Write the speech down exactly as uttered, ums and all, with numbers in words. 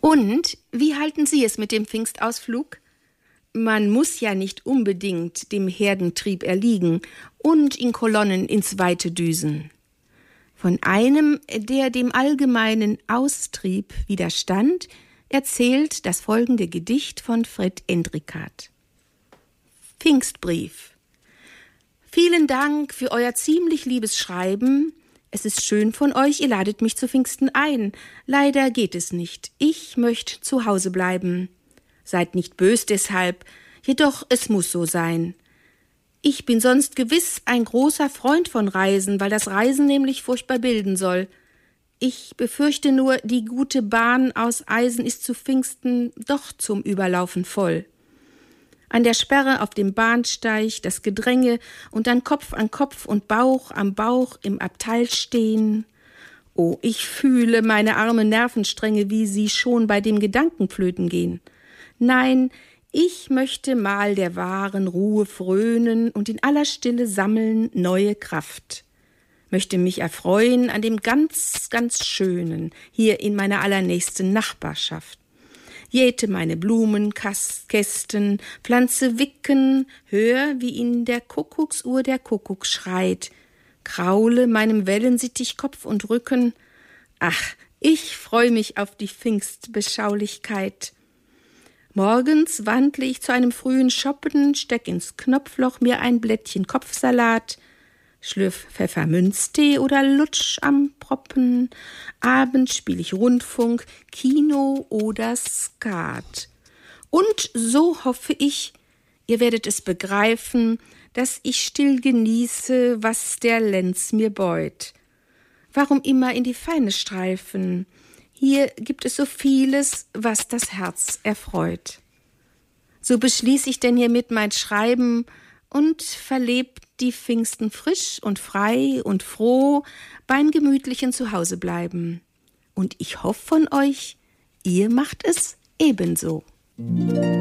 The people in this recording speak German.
Und wie halten Sie es mit dem Pfingstausflug? Man muss ja nicht unbedingt dem Herdentrieb erliegen und in Kolonnen ins Weite düsen. Von einem, der dem allgemeinen Austrieb widerstand, erzählt das folgende Gedicht von Fred Endrikat. Pfingstbrief. Vielen Dank für euer ziemlich liebes Schreiben. Es ist schön von euch, ihr ladet mich zu Pfingsten ein. Leider geht es nicht. Ich möchte zu Hause bleiben. Seid nicht bös deshalb, jedoch es muss so sein. Ich bin sonst gewiss ein großer Freund von Reisen, weil das Reisen nämlich furchtbar bilden soll. Ich befürchte nur, die gute Bahn aus Eisen ist zu Pfingsten doch zum Überlaufen voll. An der Sperre auf dem Bahnsteig das Gedränge und dann Kopf an Kopf und Bauch am Bauch im Abteil stehen. Oh, ich fühle meine armen Nervenstränge, wie sie schon bei dem Gedanken flöten gehen. Nein, ich möchte mal der wahren Ruhe frönen und in aller Stille sammeln neue Kraft. Möchte mich erfreuen an dem ganz, ganz Schönen hier in meiner allernächsten Nachbarschaft. Jäte meine Blumenkästen, pflanze Wicken, hör, wie in der Kuckucksuhr der Kuckuck schreit, kraule meinem Wellensittich Kopf und Rücken. Ach, ich freu mich auf die Pfingstbeschaulichkeit. Morgens wandle ich zu einem frühen Shoppen, steck ins Knopfloch mir ein Blättchen Kopfsalat, schlürf Pfefferminztee oder Lutsch am Proppen. Abends spiel ich Rundfunk, Kino oder Skat. Und so hoffe ich, ihr werdet es begreifen, dass ich still genieße, was der Lenz mir beut. Warum immer in die Feine streifen? Hier gibt es so vieles, was das Herz erfreut. So beschließ ich denn hiermit mein Schreiben und verlebt die Pfingsten frisch und frei und froh beim gemütlichen Zuhausebleiben. Und ich hoffe von euch, ihr macht es ebenso.